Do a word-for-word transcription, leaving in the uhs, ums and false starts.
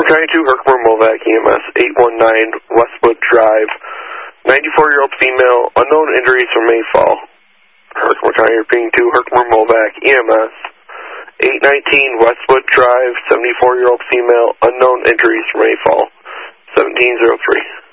County two, Herkimer Movac, E M S, eight one nine Westwood Drive, ninety-four-year-old female, unknown injuries from Mayfall. Herkimer County repeating two, Herkimer Movac, E M S, eight nineteen Westwood Drive, seventy-four-year-old female, unknown injuries from Mayfall, seventeen oh three.